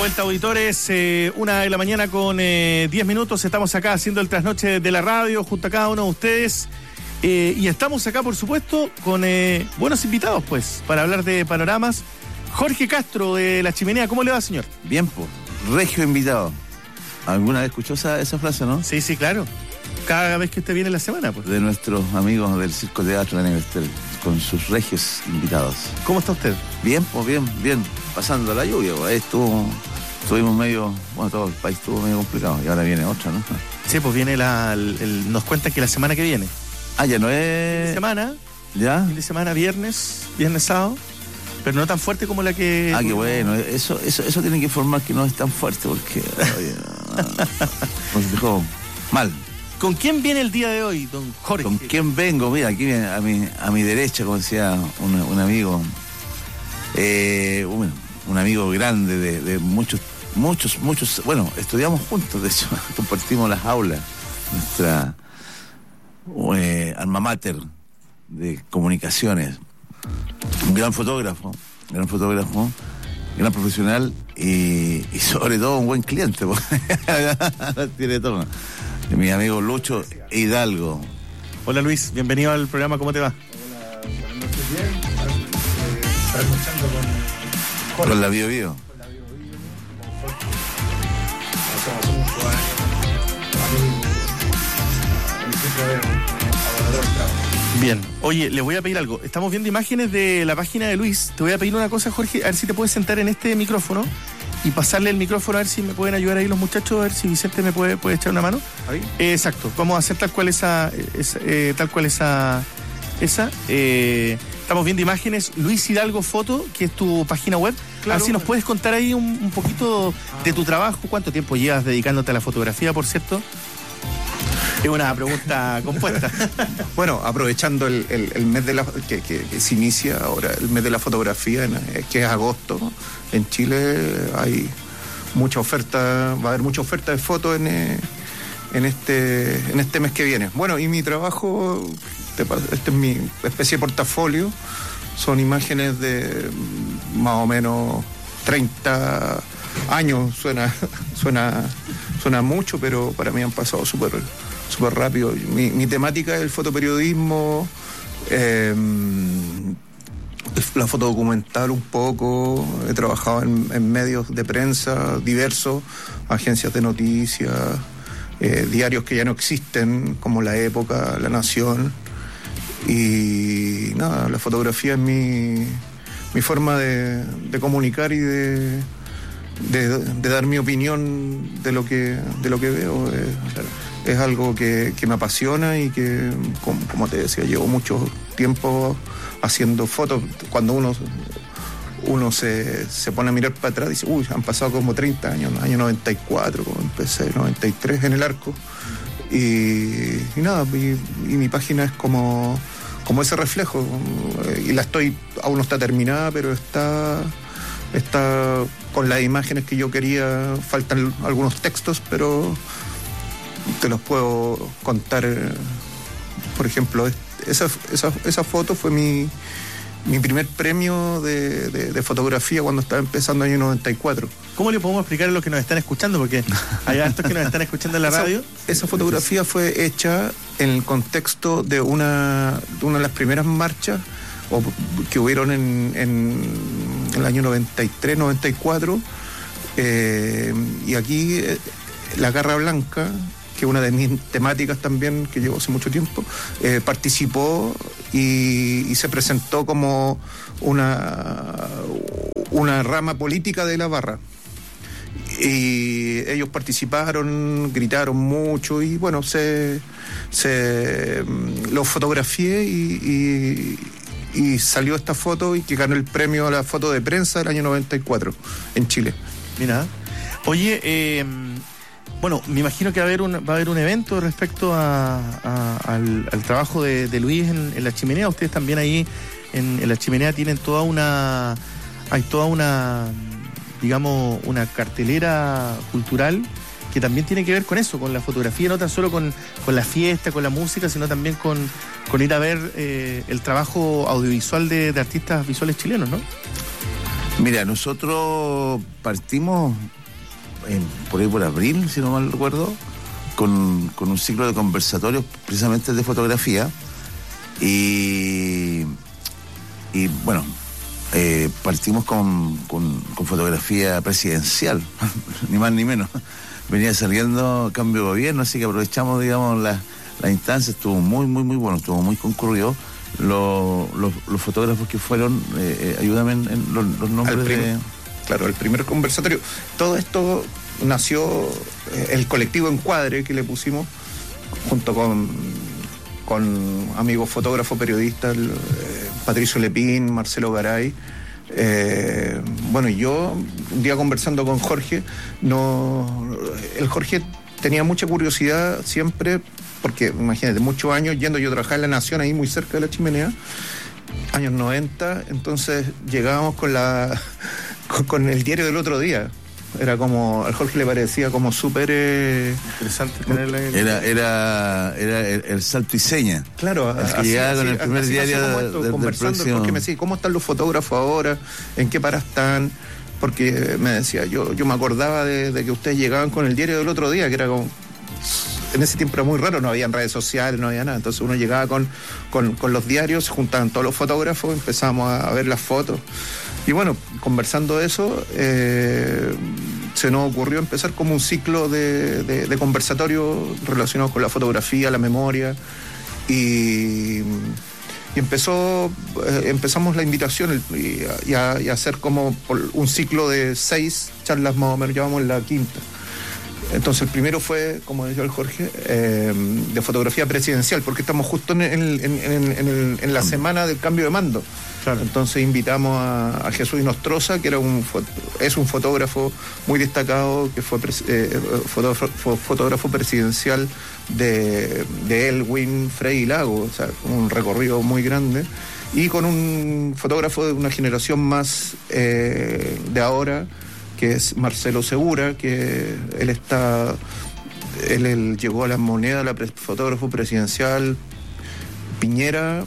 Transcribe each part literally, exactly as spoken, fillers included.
vuelta, auditores, eh, una de la mañana con eh, diez minutos. Estamos acá haciendo el trasnoche de la radio junto a cada uno de ustedes. Eh, y estamos acá, por supuesto, con eh, buenos invitados, pues, para hablar de panoramas. Jorge Castro, de La Chimenea. ¿Cómo le va, señor? Bien, pues, regio invitado. ¿Alguna vez escuchó esa, esa frase, no? Sí, sí, claro. Cada vez que usted viene en la semana, pues. De nuestros amigos del Circo Teatro de la Universidad, con sus regios invitados. ¿Cómo está usted? Bien, pues, bien, bien. Pasando la lluvia, pues, ahí estuvo, estuvimos medio, bueno, todo el país estuvo medio complicado. Y ahora viene otra, ¿no? Sí, pues viene la, el, el, nos cuentan que la semana que viene. Ah, ya no Fin es... de semana, ¿Ya? fin de semana, viernes, viernes, sábado, pero no tan fuerte como la que... Ah, qué bueno, eso, eso, eso tiene que informar que no es tan fuerte, porque... Oye, nos dejó mal. ¿Con quién viene el día de hoy, don Jorge? ¿Con quién vengo? Mira, aquí viene a mi, a mi derecha, como decía un, un amigo, eh, un, un amigo grande de, de muchos, muchos, muchos, bueno, estudiamos juntos, de hecho, compartimos las aulas, nuestra eh, alma mater de comunicaciones, un gran fotógrafo, gran fotógrafo, gran profesional y, y sobre todo un buen cliente, tiene todo. Mi amigo Lucho Hidalgo. Hola Luis, bienvenido al programa, ¿cómo te va? Hola, buenas noches, bien. Estás escuchando con Jorge. Con la Bio Bio. Con la Bio Bio, con Jorge. Hace muchos años, amigos, y siempre abordador el trabajo. Bien, oye, le voy a pedir algo. Estamos viendo imágenes de la página de Luis. Te voy a pedir una cosa, Jorge, a ver si te puedes sentar en este micrófono y pasarle el micrófono, a ver si me pueden ayudar ahí los muchachos, a ver si Vicente me puede, puede echar una mano. ¿Ahí? Eh, exacto, vamos a hacer tal cual esa, esa eh, tal cual esa, esa. Eh, estamos viendo imágenes, Luis Hidalgo Foto, que es tu página web. Claro. A ver si nos puedes contar ahí un, un poquito de tu trabajo. ¿Cuánto tiempo llevas dedicándote a la fotografía, por cierto? Es una pregunta compuesta. Bueno, aprovechando el, el, el mes de la que, que, que se inicia ahora, el mes de la fotografía, en, que es agosto, en Chile hay mucha oferta, va a haber mucha oferta de fotos en, en este en este mes que viene. Bueno, y mi trabajo, este es mi especie de portafolio, son imágenes de más o menos treinta años, suena, suena, suena mucho, pero para mí han pasado súper súper rápido. Mi, mi temática es el fotoperiodismo, eh, la fotodocumental un poco, he trabajado en, en medios de prensa diversos, agencias de noticias, eh, diarios que ya no existen, como La Época, La Nación, y nada, la fotografía es mi, mi forma de, de comunicar y de, de, de dar mi opinión de lo que, de lo que veo. Eh, claro. Es algo que, que me apasiona y que, como, como te decía, llevo mucho tiempo haciendo fotos. Cuando uno, uno se, se pone a mirar para atrás, dice, uy, han pasado como treinta años, año noventa y cuatro, cuando empecé, noventa y tres en el Arco. Y, y nada, y, y mi página es como, como ese reflejo. Y la estoy, aún no está terminada, pero está, está con las imágenes que yo quería. Faltan algunos textos, pero te los puedo contar. Por ejemplo, esa, esa, esa foto fue mi, mi primer premio de, de, de fotografía cuando estaba empezando en el año noventa y cuatro. ¿Cómo le podemos explicar a los que nos están escuchando? Porque hay hartos que nos están escuchando en la radio. Esa, esa fotografía fue hecha en el contexto de una, de una de las primeras marchas o, que hubieron en, en el año noventa y tres, noventa y cuatro. Eh, y aquí eh, la Garra Blanca, que una de mis temáticas también, que llevo hace mucho tiempo, eh, participó y, y se presentó como una, una rama política de la barra. Y ellos participaron, gritaron mucho y bueno, se, se lo fotografié y, y, y salió esta foto y que ganó el premio a la foto de prensa del año noventa y cuatro en Chile. Mira, oye, eh... bueno, me imagino que va a haber un, va a haber un evento respecto a, a, al, al trabajo de, de Luis en, en La Chimenea. Ustedes también ahí en, en La Chimenea tienen toda una, hay toda una, digamos, una cartelera cultural que también tiene que ver con eso, con la fotografía, no tan solo con, con la fiesta, con la música, sino también con, con ir a ver eh, el trabajo audiovisual de, de artistas visuales chilenos, ¿no? Mira, nosotros partimos en, por ahí por abril, si no mal recuerdo, con, con un ciclo de conversatorios precisamente de fotografía y, y bueno, eh, partimos con, con, con fotografía presidencial, ni más ni menos. Venía saliendo cambio de gobierno, así que aprovechamos, digamos, la, la instancia, estuvo muy, muy, muy bueno, estuvo muy concurrido. Los, los, los fotógrafos que fueron, eh, eh, ayúdame en, en los, los nombres prim- de... Claro, el primer conversatorio. Todo esto nació, eh, el colectivo Encuadre que le pusimos, junto con, con amigos fotógrafos, periodistas, el, eh, Patricio Lepín, Marcelo Garay. Eh, bueno, yo un día conversando con Jorge, no, el Jorge tenía mucha curiosidad siempre, porque imagínate, muchos años yendo, yo trabajaba en La Nación, ahí muy cerca de la Chimenea, años noventa, entonces llegábamos con la con, con el diario del otro día. Era como, al Jorge le parecía como súper... Eh, Interesante tenerla ahí. Era, era, era el, el salto y seña. Claro, el que así, llegaba con así, el primer así diario pasó como de, esto, de, del conversando, próximo... porque me decía, ¿cómo están los fotógrafos ahora? ¿En qué para están? Porque me decía, yo, yo me acordaba de, de que ustedes llegaban con el diario del otro día, que era como... En ese tiempo era muy raro, no había redes sociales, no había nada. Entonces uno llegaba con, con, con los diarios, se juntaban todos los fotógrafos, empezamos a, a ver las fotos. Y bueno, conversando de eso, eh, se nos ocurrió empezar como un ciclo de, de, de conversatorios relacionados con la fotografía, la memoria. Y, y empezó, eh, empezamos la invitación y, y, a, y a hacer como un ciclo de seis charlas más o menos, llevamos la quinta. Entonces el primero fue, como decía el Jorge, eh, de fotografía presidencial, porque estamos justo en, en, en, en, en, en la semana del cambio de mando. Claro. Entonces invitamos a, a Jesús Inostroza, que era un es un fotógrafo muy destacado, que fue eh, fotógrafo, fotógrafo presidencial de, de Elwin, Frei y Lago, o sea, un recorrido muy grande, y con un fotógrafo de una generación más eh, de ahora, que es Marcelo Segura, que él está, él, él llegó a la moneda, la pre, fotógrafo presidencial, Piñera,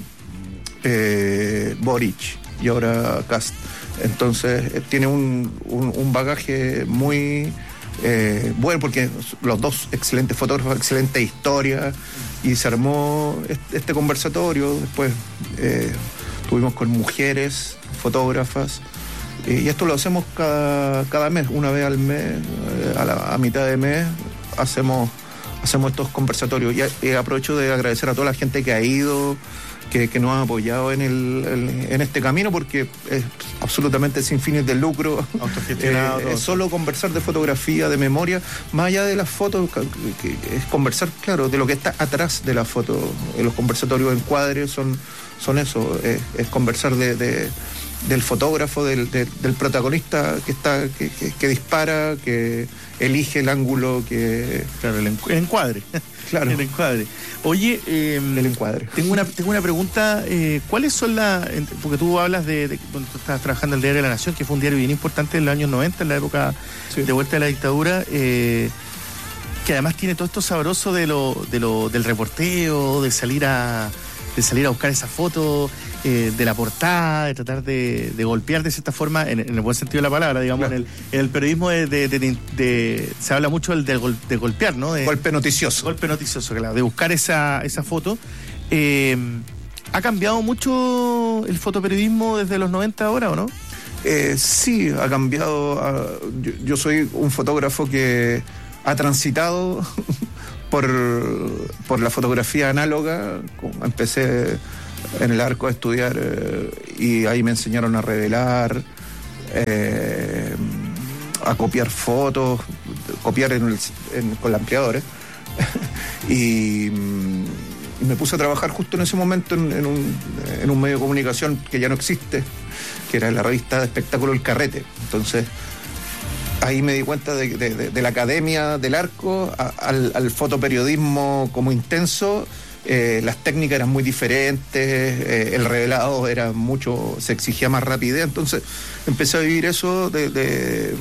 eh, Boric y ahora Cast. Entonces eh, tiene un, un, un bagaje muy eh, bueno, porque los dos excelentes fotógrafos, excelente historia, y se armó este, este conversatorio. Después eh, tuvimos con mujeres fotógrafas. Y esto lo hacemos cada, cada mes, una vez al mes, a, la, a mitad de mes, hacemos, hacemos estos conversatorios. Y, y aprovecho de agradecer a toda la gente que ha ido, que, que nos ha apoyado en, el, el, en este camino, porque es absolutamente sin fines de lucro. Autogestionado. Eh, es solo conversar de fotografía, de memoria, más allá de las fotos, que, que es conversar, claro, de lo que está atrás de la foto. Los conversatorios Encuadre son, son eso, es, es conversar de... de del fotógrafo, del, del, del protagonista que está que, que, que dispara, que elige el ángulo, que... Claro, el, encu- el encuadre. Claro. El encuadre. Oye, eh, el encuadre. Tengo una, tengo una pregunta. Eh, ¿Cuáles son las...? Porque tú hablas de, de... Bueno, tú estás trabajando en el Diario de la Nación, que fue un diario bien importante en los años noventa, en la época sí. de vuelta de la dictadura, eh, que además tiene todo esto sabroso de lo, de lo, del reporteo, de salir a... de salir a buscar esa foto, eh, de la portada, de tratar de, de golpear de cierta forma, en, en el buen sentido de la palabra, digamos, claro. en, el, en el periodismo de, de, de, de, de se habla mucho del, de, gol, de golpear, ¿no? De, golpe noticioso. Golpe noticioso, claro, de buscar esa, esa foto. Eh, ¿Ha cambiado mucho el fotoperiodismo desde los noventa ahora o no? Eh, sí, ha cambiado. Uh, yo, yo soy un fotógrafo que ha transitado... Por, por la fotografía análoga. Empecé en el Arco a estudiar eh, y ahí me enseñaron a revelar, eh, a copiar fotos, copiar en el, en, con la ampliadora. y, y me puse a trabajar justo en ese momento en, en, un, en un medio de comunicación que ya no existe, que era la revista de espectáculo El Carrete. Entonces ahí me di cuenta de, de, de, de la academia del Arco a, al, al fotoperiodismo como intenso. Eh, las técnicas eran muy diferentes, eh, el revelado era mucho, se exigía más rapidez. Entonces empecé a vivir eso de, de,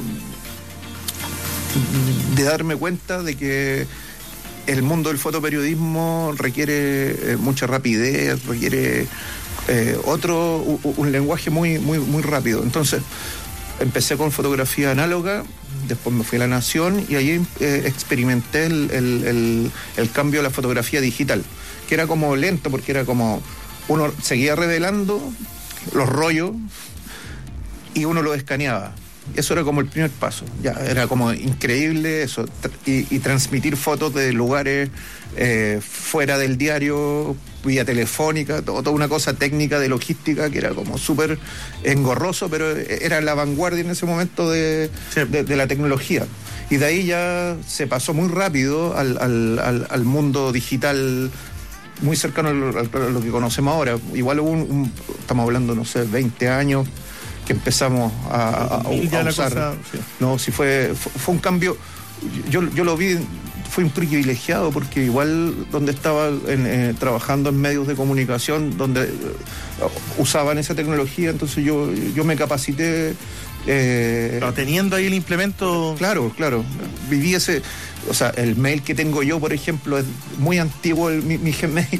de darme cuenta de que el mundo del fotoperiodismo requiere eh, mucha rapidez, requiere eh, otro un, un lenguaje muy muy muy rápido. Entonces empecé con fotografía análoga, después me fui a La Nación y ahí eh, experimenté el, el, el, el cambio a la fotografía digital, que era como lento porque era como uno seguía revelando los rollos y uno lo escaneaba. Eso era como el primer paso, ya era como increíble eso, y, y transmitir fotos de lugares eh, fuera del diario, vía telefónica, todo, toda una cosa técnica de logística que era como súper engorroso, pero era la vanguardia en ese momento de, sí. de, de la tecnología. Y de ahí ya se pasó muy rápido al, al, al, al mundo digital, muy cercano a lo, a lo que conocemos ahora. Igual hubo un, un, estamos hablando, no sé, veinte años, que empezamos a, a, a usar. Cosa, sí. No, si fue, fue, fue un cambio, yo, yo lo vi, fui un privilegiado porque igual donde estaba en, eh, trabajando en medios de comunicación donde eh, usaban esa tecnología, entonces yo, yo me capacité. Eh, Pero teniendo ahí el implemento. Claro, claro. Viví ese. O sea, el mail que tengo yo, por ejemplo, es muy antiguo, el, mi, mi Gmail.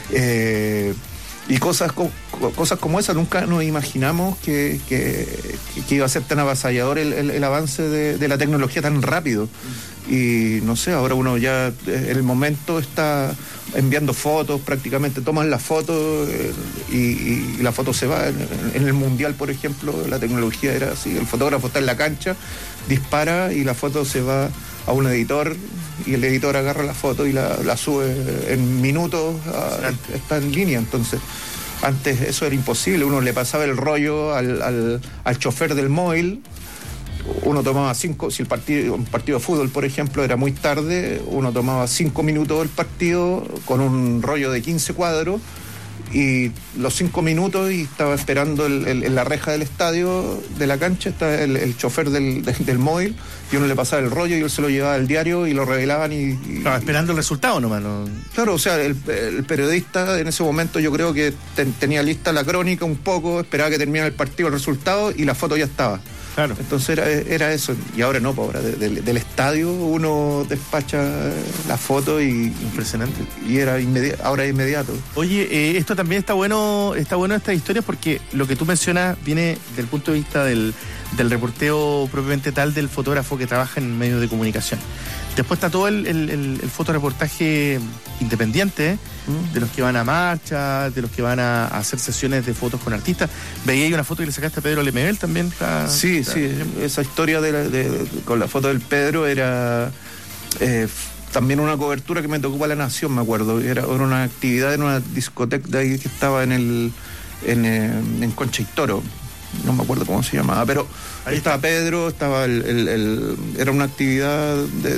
eh, Y cosas, co- cosas como esas, nunca nos imaginamos que, que, que iba a ser tan avasallador el, el, el avance de, de la tecnología tan rápido. Y no sé, ahora uno ya en el momento está enviando fotos, prácticamente toman la foto eh, y, y la foto se va. En, en el Mundial, por ejemplo, la tecnología era así, el fotógrafo está en la cancha, dispara y la foto se va a un editor y el editor agarra la foto y la, la sube en minutos, a, está en línea. Entonces, antes eso era imposible, uno le pasaba el rollo al, al, al chofer del móvil, uno tomaba cinco, si el partido, un partido de fútbol, por ejemplo, era muy tarde, uno tomaba cinco minutos del partido con un rollo de quince cuadros, y los cinco minutos y estaba esperando el, el, en la reja del estadio, de la cancha, está el, el chofer del, del, del móvil, y uno le pasaba el rollo y él se lo llevaba al diario y lo revelaban y... y... Estaba esperando el resultado nomás, ¿no? Claro, o sea, el, el periodista en ese momento yo creo que ten, tenía lista la crónica un poco, esperaba que terminara el partido, el resultado, y la foto ya estaba. Claro. Entonces era, era eso, y ahora no, pues ahora de, de, del estadio uno despacha la foto y... Impresionante. Y era inmedi- ahora es inmediato. Oye, eh, esto también está bueno, está bueno estas historias porque lo que tú mencionas viene del punto de vista del, del reporteo propiamente tal del fotógrafo que trabaja en medios de comunicación. Después está todo el, el, el, el fotoreportaje independiente, ¿eh? mm. de los que van a marchas, de los que van a, a hacer sesiones de fotos con artistas. Veía ahí una foto que le sacaste a Pedro Lemebel también. Está, sí, está, sí, esa historia de, la, de, de con la foto del Pedro era eh, también una cobertura que me tocó para La Nación, me acuerdo. Era, era una actividad en una discoteca de ahí que estaba en el en, en Concha y Toro. No me acuerdo cómo se llamaba, pero ahí estaba Pedro, estaba el, el, el era una actividad de,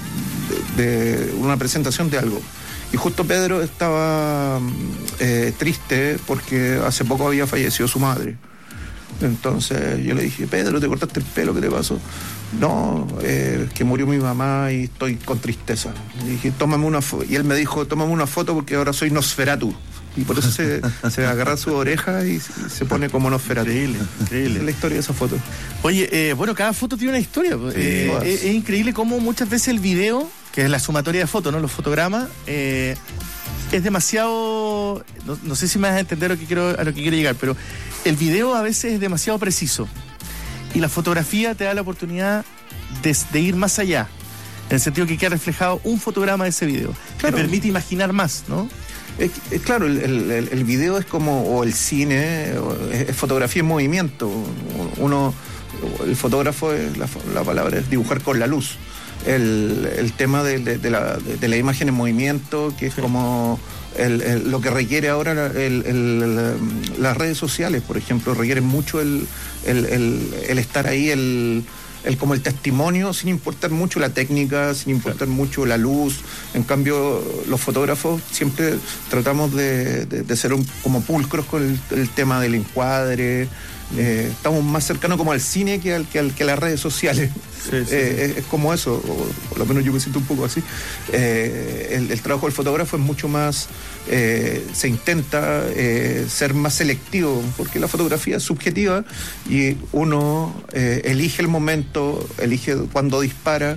de, de una presentación de algo. Y justo Pedro estaba eh, triste porque hace poco había fallecido su madre. Entonces yo le dije, Pedro, ¿te cortaste el pelo? ¿Qué te pasó? No, eh, que murió mi mamá y estoy con tristeza. Le dije, tómame una foto. Y él me dijo, tómame una foto porque ahora soy Nosferatu. Y por eso se, se agarra su oreja y se pone como Nosferatu. Increíble, increíble. Es la historia de esa foto. Oye, eh, bueno, cada foto tiene una historia. Sí, eh, es, es increíble cómo muchas veces el video, que es la sumatoria de fotos, ¿no? Los fotogramas, eh, es demasiado... No, no sé si me vas a entender lo que quiero, a lo que quiero llegar, pero el video a veces es demasiado preciso. Y la fotografía te da la oportunidad de, de ir más allá. En el sentido que queda reflejado un fotograma de ese video. Claro. Te permite imaginar más, ¿no? Es, es, claro, el, el, el video es como, o el cine, es, es fotografía en movimiento. Uno, el fotógrafo, es, la, la palabra es dibujar con la luz. El, el tema de, de, de, la, de, de la imagen en movimiento, que es sí. como el, el, lo que requiere ahora el, el, el, las redes sociales, por ejemplo, requieren mucho el, el, el, el estar ahí, el... El, como el testimonio, sin importar mucho la técnica, sin importar mucho la luz. En cambio, los fotógrafos siempre tratamos de, de, de ser un, como pulcros con el, el tema del encuadre. Eh, estamos más cercanos como al cine que, al, que, al, que a las redes sociales. Sí, sí, eh, sí. Es, es como eso, o por lo menos yo me siento un poco así. Eh, el, el trabajo del fotógrafo es mucho más, eh, se intenta eh, ser más selectivo, porque la fotografía es subjetiva y uno eh, elige el momento, elige cuándo dispara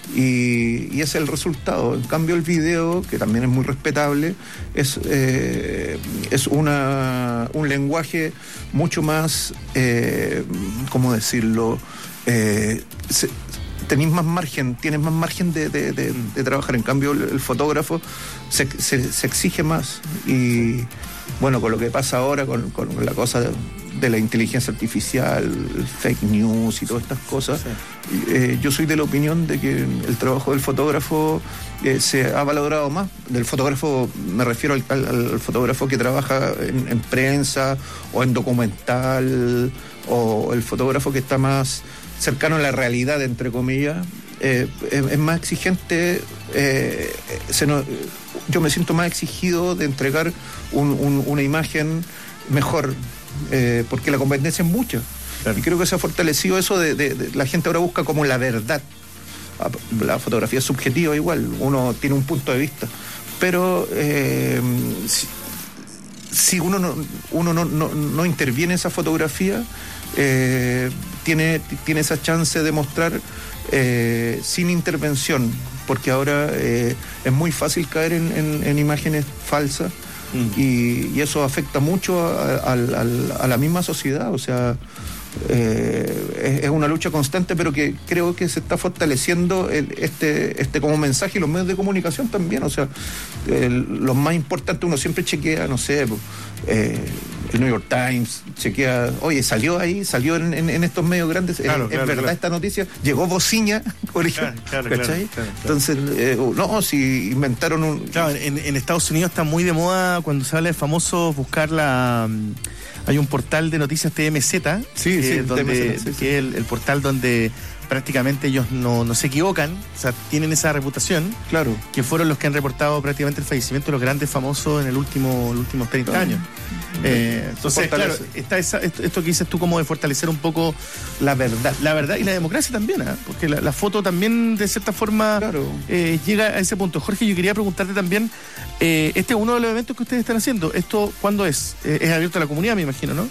Y, y ese es el resultado. En cambio el video, que también es muy respetable, es, eh, es una, un lenguaje mucho más, eh, ¿cómo decirlo? Eh, se, tenéis más margen, tienes más margen de, de, de, de trabajar. En cambio el, el fotógrafo se, se, se exige más. Y bueno, con lo que pasa ahora con, con la cosa de, de la inteligencia artificial, fake news y todas estas cosas, sí. eh, yo soy de la opinión de que el trabajo del fotógrafo eh, se ha valorado más. Del fotógrafo, me refiero al, al, al fotógrafo que trabaja en, en prensa o en documental, o el fotógrafo que está más cercano a la realidad, entre comillas, eh, es, es más exigente. eh, se no, yo me siento más exigido de entregar un, un, una imagen mejor, eh, porque la competencia es mucha. Claro. Y creo que se ha fortalecido eso de, de, de la gente ahora busca como la verdad. La fotografía es subjetiva igual, uno tiene un punto de vista, pero eh, si, si uno no, uno no, no, no interviene en esa fotografía, eh, tiene, tiene esa chance de mostrar eh, sin intervención, porque ahora eh, es muy fácil caer en, en, en imágenes falsas. Mm. Y, y eso afecta mucho a, a, a, a la misma sociedad. O sea, eh, es, es una lucha constante, pero que creo que se está fortaleciendo el, este, este como mensaje, y los medios de comunicación también. O sea, el, lo más importante, uno siempre chequea, no sé, eh, el New York Times, chequea, oye, salió ahí, salió en, en, en estos medios grandes, claro, es, claro, es verdad, claro. Esta noticia, llegó bociña, por ejemplo, claro, claro, ¿cachai? Claro, claro, claro. Entonces, eh, no, si inventaron un... Claro, en, en Estados Unidos está muy de moda cuando se habla de famosos buscar la... Hay un portal de noticias T M Z, sí, que, sí, donde, T M Z, sí, que es el, el portal donde prácticamente ellos no, no se equivocan, o sea, tienen esa reputación, claro, que fueron los que han reportado prácticamente el fallecimiento de los grandes famosos en el último, los últimos treinta claro. años. Eh, entonces, claro, está esa, esto, esto que dices tú como de fortalecer un poco la verdad, la verdad y la democracia también, ¿eh? Porque la, la foto también de cierta forma claro. eh, llega a ese punto. Jorge, yo quería preguntarte también, eh, este es uno de los eventos que ustedes están haciendo, ¿esto cuándo es? Eh, es abierto a la comunidad, me imagino, ¿no?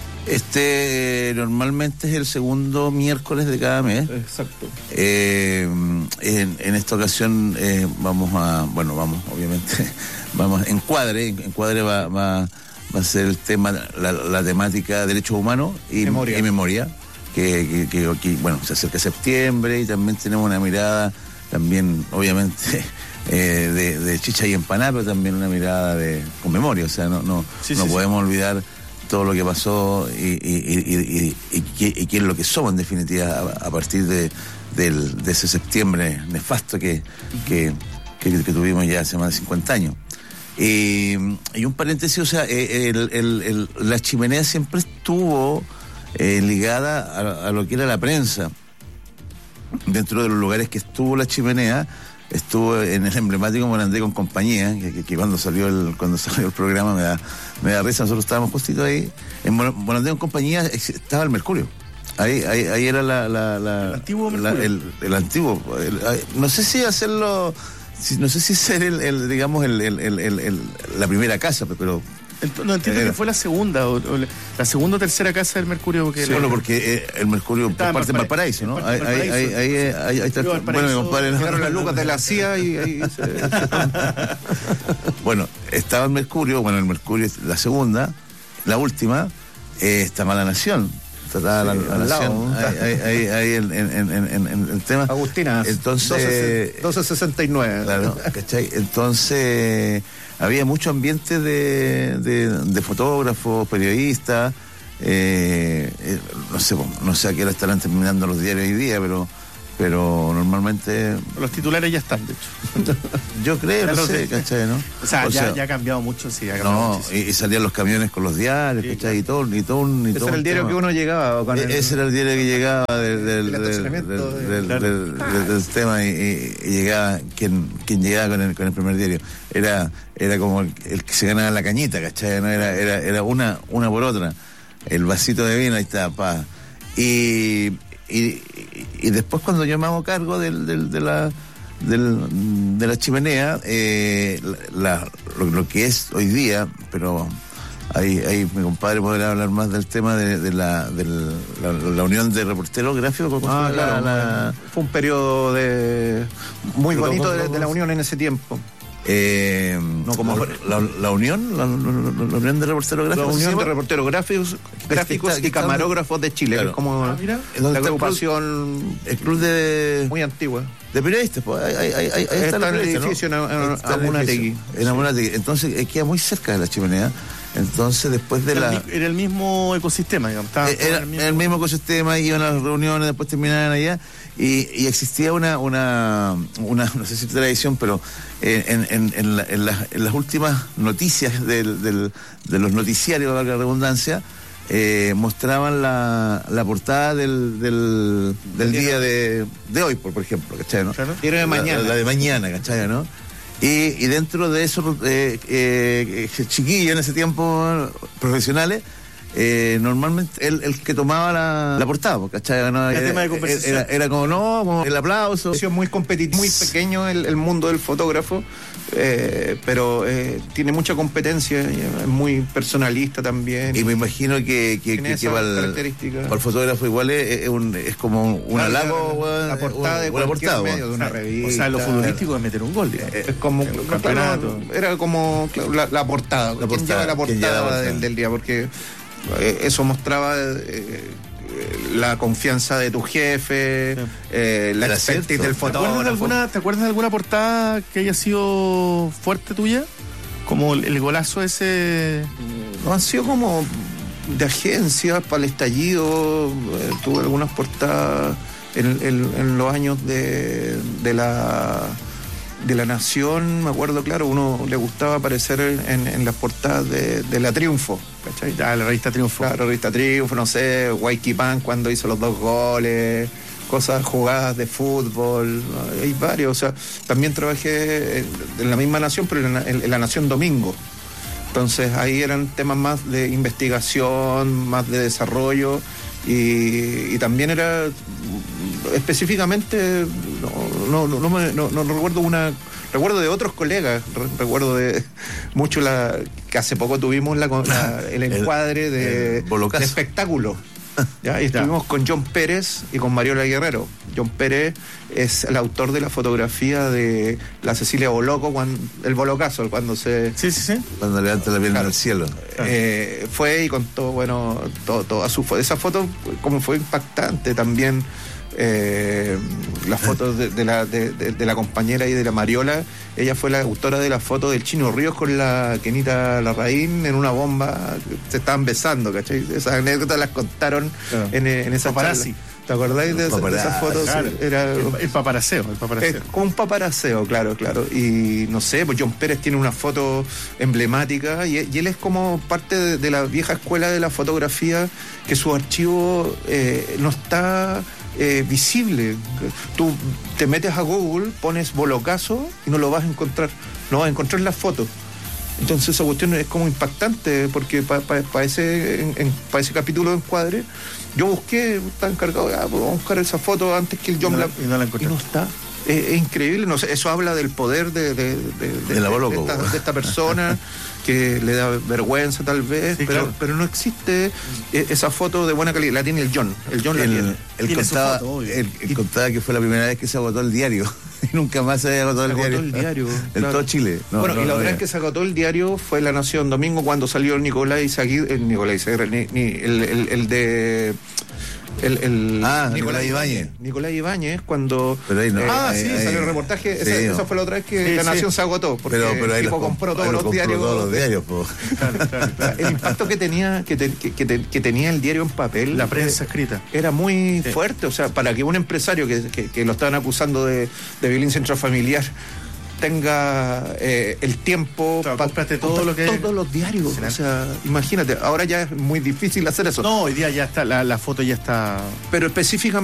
Este normalmente es el segundo miércoles de cada mes. Exacto. Eh, en, en esta ocasión eh, vamos a, bueno, vamos, obviamente, vamos, Encuadre, Encuadre va, va, va a ser el tema, la, la temática derechos humanos y memoria, y memoria que, que, que, que, bueno, se acerca septiembre y también tenemos una mirada, también, obviamente, eh, de, de chicha y empanada, pero también una mirada de con memoria, o sea, no, no, sí, no sí, podemos sí. olvidar todo lo que pasó y, y, y, y, y, y, y qué es lo que somos en definitiva a, a partir de, del, de ese septiembre nefasto que, que, que, que tuvimos ya hace más de cincuenta años. Y, y un paréntesis, o sea, el, el, el, la chimenea siempre estuvo eh, ligada a, a lo que era la prensa. Dentro de los lugares que estuvo la chimenea, estuvo en el emblemático Morandé con compañía, que, que, que cuando salió el cuando salió el programa me da me da risa, nosotros estábamos justito ahí, en Morandé con compañía estaba el Mercurio. Ahí ahí, ahí era la, la, la el antiguo la, el, el antiguo el, no sé si hacerlo no sé si ser el, el digamos el, el, el, el, el la primera casa, pero no entiendo era. que fue la segunda o, o la segunda o tercera casa del Mercurio, porque sí, bueno, porque eh, el Mercurio por parte de Valparaíso, ¿no? Ahí ahí ahí ahí ahí está. Bueno, mi compadre, llegaron las lucas de la C I A y ahí se, se... Bueno, estaba el Mercurio, bueno, el Mercurio es la segunda, la última eh, está Mala Nación. Trataba sí, la, la nación, ahí, ahí, ahí el, en, en, en, en el tema. Agustina, entonces doce sesenta y nueve. Claro, ¿cachai? Entonces había mucho ambiente de, de, de fotógrafos, periodistas, eh, eh, no sé, no sé a qué hora estarán terminando los diarios hoy día, pero pero normalmente los titulares ya están, de hecho. Yo creo, no sé, ¿cachai? ¿No? O sea, o ya, sea, ya ha cambiado mucho, sí, ha cambiado no, y, y salían los camiones con los diarios, sí, ¿cachai? Y todo, y todo, y ese todo era el diario tema. Que uno llegaba con e- el... ese era el diario que llegaba del, del, del, del, del, claro. del, del, del tema y, y, y llegaba quien, quien llegaba con el, con el primer diario. Era, era como el, el que se ganaba la cañita, ¿cachai? ¿No? Era, era, era una, una por otra. El vasito de vino, ahí está, pa. Y Y, y después cuando yo me hago cargo del, del, de, la, del, de la chimenea, eh, la, lo, lo que es hoy día, pero ahí, ahí mi compadre podrá hablar más del tema de, de, la, de la, la, la unión de reporteros gráficos. Ah, claro, la, la... Fue un periodo de muy bonito de, de la unión en ese tiempo. Eh, no como la, la, la unión la, la, la, la unión de reporteros gráficos, la unión de reporteros gráficos gráficos está, y camarógrafos de Chile, claro. Como ah, mira, la agrupación el club de muy antigua de periodistas, pues ahí, ahí, ahí, ahí está, está el edificio, ¿no? en Amunategui. En Amunategui. Entonces queda muy cerca de la Chimenea. Entonces después de era la... Era el mismo ecosistema, digamos. Era el mismo... el mismo ecosistema, iban a las reuniones, después terminaban allá, y, y existía una, una, una, no sé si tradición, pero en, en, en, la, en, las, en las últimas noticias del, del, de los noticiarios, valga la redundancia, eh, mostraban la, la portada del, del, del día de, de hoy, por, por ejemplo, ¿cachai? ¿No? Claro. Era de mañana. La, la de mañana, ¿cachai? ¿No? Y, y dentro de esos eh, eh, chiquillos en ese tiempo, profesionales, eh, normalmente el, el que tomaba la, la portada, ¿cachai? ¿No? El Era, tema de conversación. Era, era como, no, como el aplauso. Es muy competitivo, muy pequeño el, el mundo del fotógrafo, eh, pero eh, tiene mucha competencia, es muy personalista también. Y me imagino que, que, que, que para, el, para el fotógrafo igual es, es, un, es como un claro, halago. La, la portada de cualquier portada, medio de una revista. O sea, lo futbolístico es meter un gol. Es como un campeonato. Era como claro, la, la portada. La portada, la portada del, del día, porque eso mostraba eh, la confianza de tu jefe, sí. eh, la expertise del fotógrafo. ¿Te acuerdas de alguna, ¿Te acuerdas de alguna portada que haya sido fuerte tuya? Como el, el golazo ese. No, han sido como de agencias para el estallido. Eh, tuve algunas portadas en, en, en los años de, de la de la Nación, me acuerdo, claro, uno le gustaba aparecer en, en las portadas de, de la Triunfo, ¿cachai? Ah, la revista Triunfo. Claro, la revista Triunfo, no sé, Guayquipán cuando hizo los dos goles, cosas, jugadas de fútbol, hay varios, o sea, también trabajé en, en la misma Nación, pero en la, en, en la Nación Domingo. Entonces ahí eran temas más de investigación, más de desarrollo, y, y también era específicamente no, no, no, me, no, no recuerdo una recuerdo de otros colegas, re, recuerdo de mucho la que hace poco tuvimos la, la, el encuadre el, de, el de espectáculo. ¿Ya? Y estuvimos ya. con John Pérez y con Mariola Guerrero. John Pérez es el autor de la fotografía de la Cecilia Boloco, cuando, el Bolocazo, cuando se... Sí, sí, sí. Cuando levanta la pierna claro. al cielo. Eh, fue y contó, bueno, todo, toda su foto. Esa foto, como fue impactante también. Eh, las fotos de, de, la, de, de, de la compañera y de la Mariola, ella fue la autora de la foto del Chino Ríos con la Kenita Larraín en una bomba, se estaban besando, ¿cachai? Esas anécdotas las contaron claro. en, en esa paparazzi. ¿Te acordáis de, de esas fotos? Claro. Era el, el paparaceo, el paparaceo. Es como un paparaceo, claro, claro. Y no sé, pues John Pérez tiene una foto emblemática y, y él es como parte de, de la vieja escuela de la fotografía, que su archivo eh, no está eh, visible. Tú te metes a Google, pones Bolocazo y no lo vas a encontrar, no vas a encontrar las fotos. Entonces esa cuestión es como impactante, porque para pa, pa ese, pa ese capítulo de encuadre yo busqué, estaba encargado, ah, pues vamos a buscar esa foto antes que el John y no, la, y no la encontré. Y no está. Es, es increíble, no sé, eso habla del poder de, de, de, de, de, la de, de, esta, de esta persona que le da vergüenza tal vez, sí, pero, claro. pero no existe esa foto de buena calidad, la tiene el John, el John el, la tiene. Él contaba, foto, él, él contaba que fue la primera vez que se agotó el diario. Y nunca más se había agotado el agotó diario. el diario. En claro. todo Chile. No, bueno, no, y la no, otra vez que se agotó el diario fue La Nación Domingo, cuando salió el Nicolás Izaguirre, el Nicolás Izaguirre, ni, ni, el, el, el de... El, el ah, Nicolás Ibáñez. Nicolás Ibáñez, cuando... Pero ahí no, eh, ah, ahí, sí, ahí, salió el reportaje. Sí, esa, no. esa fue la otra vez que sí, La Nación sí. se agotó, porque pero, pero el tipo lo, compró todos los compró diarios. todos los diarios claro, claro, claro. El impacto que tenía que, te, que, que, que tenía el diario en papel... La prensa escrita. Era muy sí. fuerte, o sea, para que un empresario que, que, que lo estaban acusando de, de violencia intrafamiliar tenga eh, el tiempo para comprarte todo lo que todos los diarios, o sea, imagínate, ahora ya es muy difícil hacer eso. No, hoy día ya está, la, la foto ya está. Pero específicamente